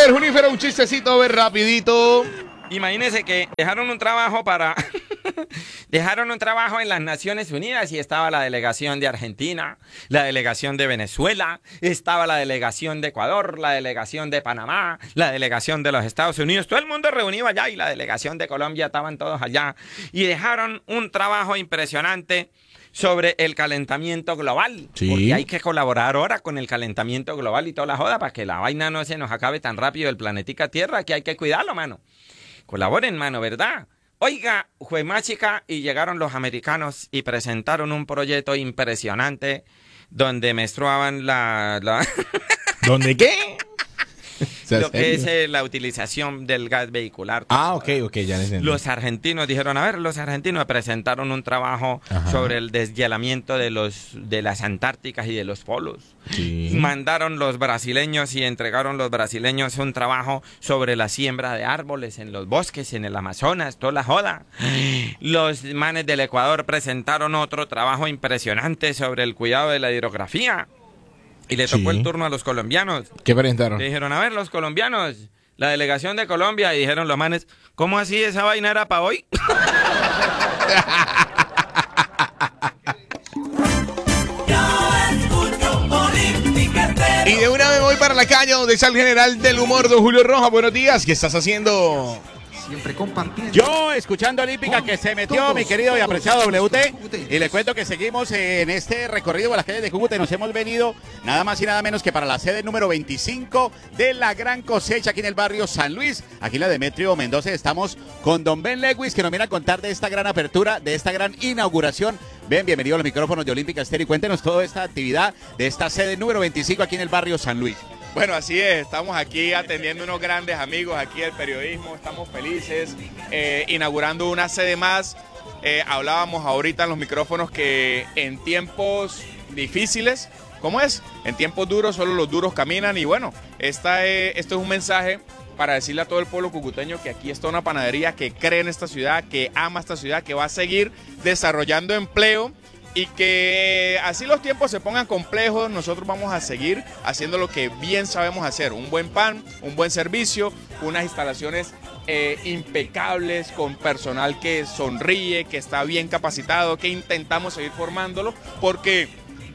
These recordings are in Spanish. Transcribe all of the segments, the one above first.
ver, Junífero, un chistecito, a ver, rapidito. Imagínense que dejaron un trabajo dejaron un trabajo en las Naciones Unidas y estaba la delegación de Argentina, la delegación de Venezuela, estaba la delegación de Ecuador, la delegación de Panamá, la delegación de los Estados Unidos, todo el mundo reunido allá y la delegación de Colombia estaban todos allá y dejaron un trabajo impresionante sobre el calentamiento global. Sí. Porque hay que colaborar ahora con el calentamiento global y toda la joda para que la vaina no se nos acabe tan rápido el planetica Tierra, que hay que cuidarlo, mano. Colaboren, mano, ¿verdad? Oiga, fue más chica y llegaron los americanos y presentaron un proyecto impresionante donde menstruaban ¿Dónde qué? lo que es la utilización del gas vehicular. Ok, ya les entendí. Los argentinos dijeron, los argentinos presentaron un trabajo sobre el deshielamiento de las Antárticas y de los polos. Sí. Mandaron los brasileños y entregaron los brasileños un trabajo sobre la siembra de árboles en los bosques, en el Amazonas, toda la joda. Los manes del Ecuador presentaron otro trabajo impresionante sobre el cuidado de la hidrografía. Y le tocó el turno a los colombianos. ¿Qué presentaron? Le dijeron, los colombianos, la delegación de Colombia, y dijeron los manes, ¿cómo así esa vaina era para hoy? Y de una vez voy para la calle donde está el general del humor, don Julio Rojas. Buenos días, ¿qué estás haciendo? Siempre compartiendo. Yo, escuchando Olímpica, que se metió mi querido y apreciado WT, y le cuento que seguimos en este recorrido por las calles de Cúcuta y nos hemos venido nada más y nada menos que para la sede número 25 de la Gran Cosecha aquí en el barrio San Luis, aquí en la Demetrio Mendoza. Estamos con don Ben Lewis, que nos viene a contar de esta gran apertura, de esta gran inauguración. Ben, bienvenido a los micrófonos de Olímpica Estéreo y cuéntenos toda esta actividad de esta sede número 25 aquí en el barrio San Luis. Bueno, así es, estamos aquí atendiendo unos grandes amigos aquí del periodismo, estamos felices, inaugurando una sede más. Hablábamos ahorita en los micrófonos que en tiempos difíciles, ¿cómo es? En tiempos duros solo los duros caminan y bueno, esto es un mensaje para decirle a todo el pueblo cucuteño que aquí está una panadería que cree en esta ciudad, que ama esta ciudad, que va a seguir desarrollando empleo. Y que así los tiempos se pongan complejos, nosotros vamos a seguir haciendo lo que bien sabemos hacer. Un buen pan, un buen servicio, unas instalaciones impecables, con personal que sonríe, que está bien capacitado, que intentamos seguir formándolo, porque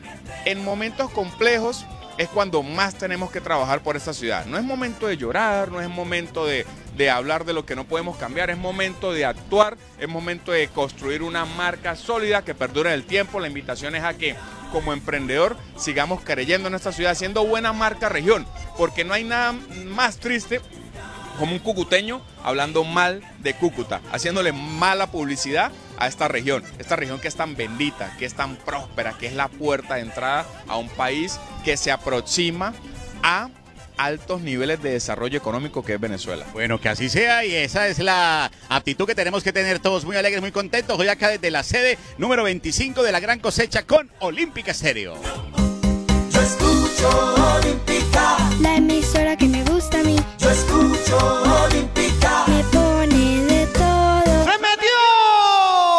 en momentos complejos es cuando más tenemos que trabajar por esta ciudad. No es momento de llorar, no es momento de hablar de lo que no podemos cambiar, es momento de actuar, es momento de construir una marca sólida que perdure en el tiempo. La invitación es a que como emprendedor sigamos creyendo en esta ciudad, haciendo buena marca región, porque no hay nada más triste como un cucuteño hablando mal de Cúcuta, haciéndole mala publicidad a esta región que es tan bendita, que es tan próspera, que es la puerta de entrada a un país que se aproxima a altos niveles de desarrollo económico que es Venezuela. Bueno, que así sea y esa es la actitud que tenemos que tener todos muy alegres, muy contentos. Hoy acá desde la sede número 25 de la Gran Cosecha con Olímpica Estéreo. Yo escucho Olímpica, la emisora que